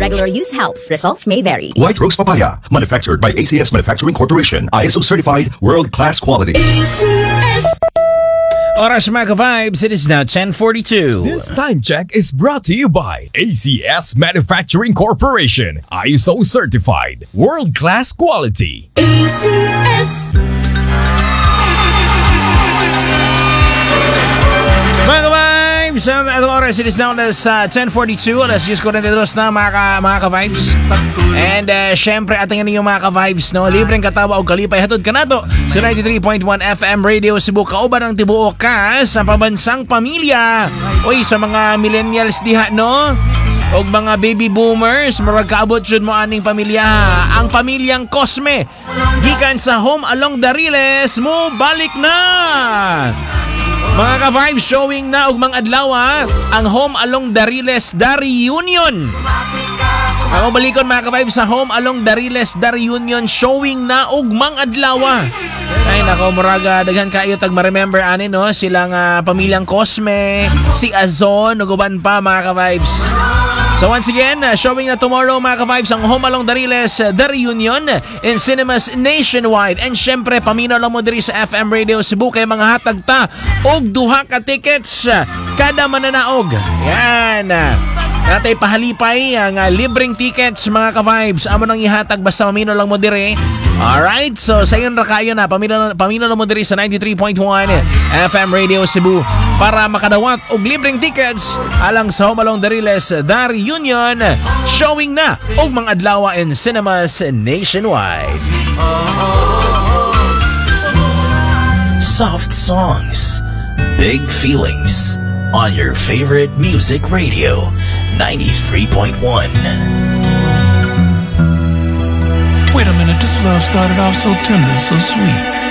Regular use helps. Results may vary. White Rose Papaya, manufactured by ACS Manufacturing Corporation. ISO certified, world-class quality. ACS. Oras mga ka-vibes, it is now 10:42. This time check is brought to you by ACS Manufacturing Corporation. ISO certified, world-class quality. ACS. Mga ka-vibes, anong oras? It is now as 10:42. Alas 10:42 na mga ka-vibes. And syempre ating yung mga ka-vibes, no? Libreng katawa o kalipay hatod kanato sa 93.1 FM Radio Cebu. Kauban ang tibuok ka sa pabansang pamilya. Uy, sa mga millennials diha, no? O mga baby boomers, maragkaabot yun mo aning pamilya. Ang pamilyang Cosme, gikan sa Home Along Dariles, mo balik na! Mga ka-vibes, showing na ugmang adlaw ang Home Along Dariles Reunion. Ako balikon mga ka-vibes sa Home Along Dariles Reunion, showing na ugmang adlaw. Ay nako, muraga daghan kayo tag ma-remember ani, no? Silang pamilyang Cosme, si Azon, uguban pa mga ka-vibes. So once again, showing na tomorrow mga ka-vibes ang Home Along Dariles Reunion in cinemas nationwide. And syempre, paminaw lang mo diri sa FM Radio Cebu kay mga hatag ta og duha ka tickets kada mananaog. Yan. Natay pahalipay ang libreng tickets mga ka-vibes. Amo nang ihatag basta paminaw lang mo diri. Alright, so sa yun rakayo na, paminaw lang mo diri sa 93.1 FM Radio Cebu para makadawat og libreng tickets alang sa Home Along Dariles Reunion, showing na og mga adlaw in cinemas nationwide. Soft songs, big feelings on your favorite music radio, 93.1. Wait a minute, this love started off so tender, so sweet.